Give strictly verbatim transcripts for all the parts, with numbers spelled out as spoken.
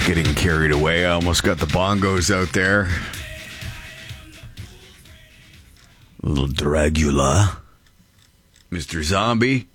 Getting carried away. I almost got the bongos out there. Little Dragula. Mister Zombie.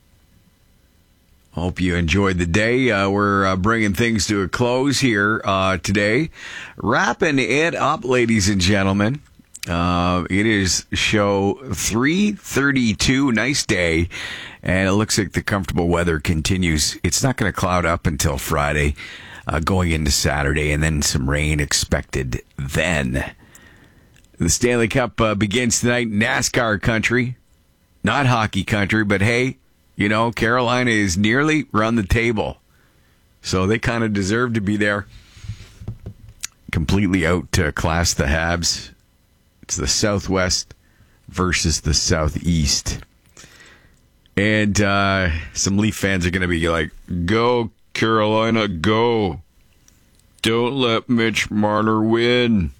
Hope you enjoyed the day. Uh, we're uh, bringing things to a close here uh, today. Wrapping it up, ladies and gentlemen. Uh, it is show three thirty-two. Nice day. And it looks like the comfortable weather continues. It's not going to cloud up until Friday, uh, going into Saturday, and then some rain expected then. The Stanley Cup uh, begins tonight. NASCAR country. Not hockey country, but hey, you know, Carolina is nearly run the table. So they kind of deserve to be there. Completely out to class the Habs. It's the Southwest versus the Southeast. And uh, some Leaf fans are going to be like, go, Carolina, go. Don't let Mitch Marner win.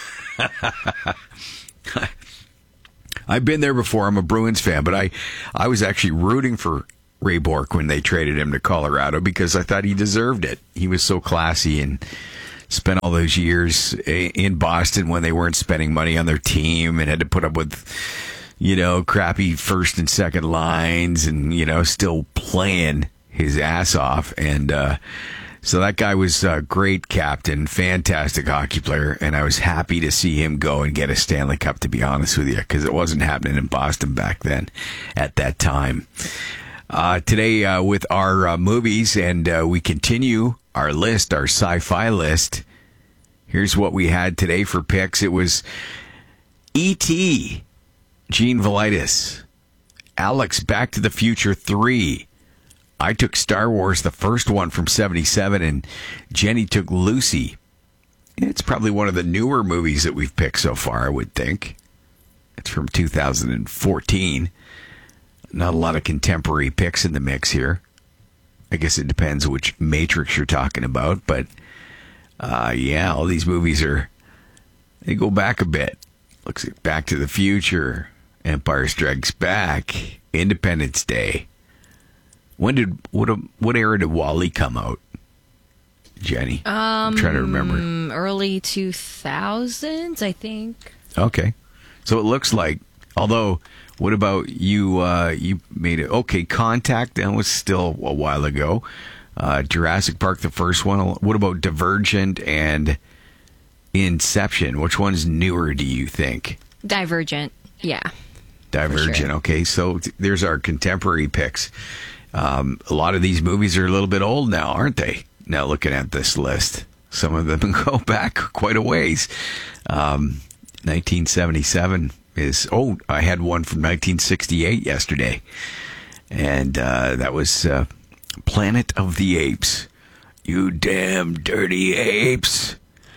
I've been there before. I'm a Bruins fan, but I, I was actually rooting for Ray Bourque when they traded him to Colorado because I thought he deserved it. He was so classy and spent all those years in Boston when they weren't spending money on their team and had to put up with, you know, crappy first and second lines and, you know, still playing his ass off. And uh, so that guy was a great captain, fantastic hockey player, and I was happy to see him go and get a Stanley Cup, to be honest with you, because it wasn't happening in Boston back then at that time. Uh, today uh, with our uh, movies, and uh, we continue our list, our sci-fi list. Here's what we had today for picks. It was E T, Gene Velitis, Alex, Back to the Future three. I took Star Wars, the first one from seventy-seven, and Jenny took Lucy. It's probably one of the newer movies that we've picked so far, I would think. It's from two thousand fourteen. Not a lot of contemporary picks in the mix here. I guess it depends which Matrix you're talking about, but uh, yeah, all these movies are, they go back a bit. Looks like Back to the Future, Empire Strikes Back, Independence Day. When did, what what era did WALL-E come out, Jenny? Um, I'm trying to remember. Early two thousands, I think. Okay. So it looks like, although, what about you, uh, you made it, okay, Contact, that was still a while ago. Uh, Jurassic Park, the first one. What about Divergent and Inception? Which one's newer, do you think? Divergent, yeah. Divergent, sure. Okay. So th- there's our contemporary picks. Um, a lot of these movies are a little bit old now, aren't they? Now looking at this list, some of them go back quite a ways. Um, nineteen seventy-seven is, oh, I had one from nineteen sixty-eight yesterday. And uh, that was uh, Planet of the Apes. You damn dirty apes.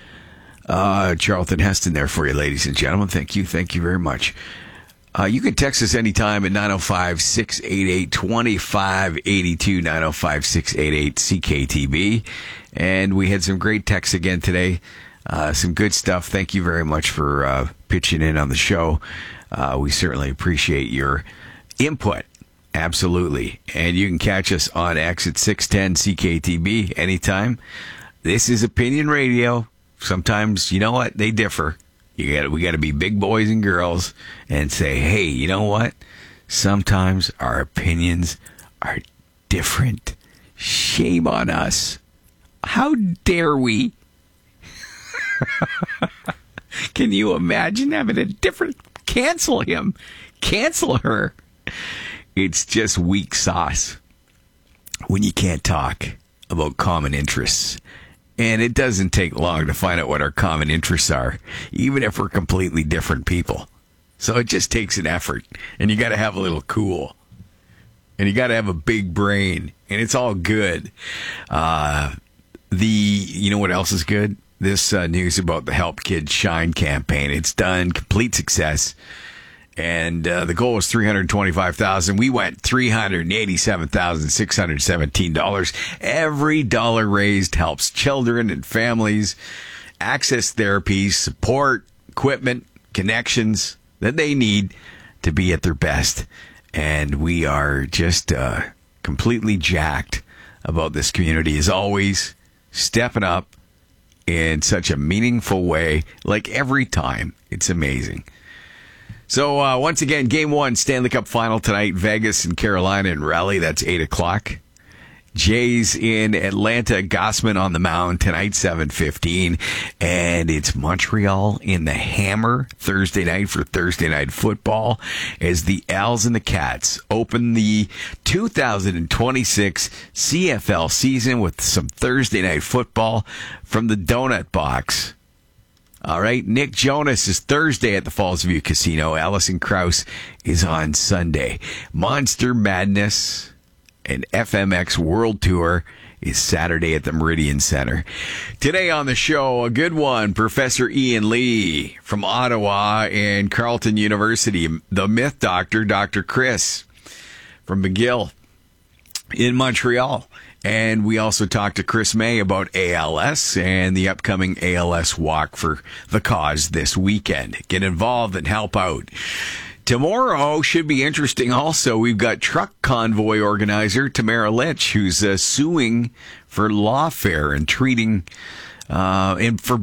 Uh, Charlton Heston there for you, ladies and gentlemen. Thank you. Thank you very much. Uh, you can text us anytime at nine oh five, six eight eight, two five eight two, nine oh five, six eight eight, C K T B. And we had some great texts again today. Uh, some good stuff. Thank you very much for uh, pitching in on the show. Uh, we certainly appreciate your input. Absolutely. And you can catch us on X at six ten C K T B anytime. This is Opinion Radio. Sometimes, you know what? They differ. You got we got to be big boys and girls and say, hey, you know what? Sometimes our opinions are different. Shame on us. How dare we? Can you imagine having a different... Cancel him. Cancel her. It's just weak sauce when you can't talk about common interests. And it doesn't take long to find out what our common interests are, even if we're completely different people. So it just takes an effort, and you got to have a little cool, and you got to have a big brain, and it's all good. Uh, the you know what else is good? This uh, news about the Help Kids Shine campaign. It's done, complete success. And uh, the goal was three hundred twenty-five thousand dollars. We went three hundred eighty-seven thousand six hundred seventeen dollars. Every dollar raised helps children and families access therapies, support, equipment, connections that they need to be at their best. And we are just uh, completely jacked about this community. As always, stepping up in such a meaningful way, like every time. It's amazing. So, uh, once again, Game one, Stanley Cup Final tonight, Vegas and Carolina and Raleigh. That's eight o'clock. Jays in Atlanta, Gossman on the mound tonight, seven fifteen. And it's Montreal in the Hammer Thursday night for Thursday Night Football as the Als and the Cats open the two thousand twenty-six C F L season with some Thursday Night Football from the Donut Box. All right, Nick Jonas is Thursday at the Falls View Casino. Alison Krauss is on Sunday. Monster Madness and F M X World Tour is Saturday at the Meridian Center. Today on the show, a good one, Professor Ian Lee from Ottawa and Carleton University. The Myth Doctor, Doctor Chris from McGill in Montreal. And we also talked to Chris May about A L S and the upcoming A L S walk for the cause this weekend. Get involved and help out. Tomorrow should be interesting also. We've got truck convoy organizer Tamara Litch, who's uh, suing for lawfare and treating uh, and for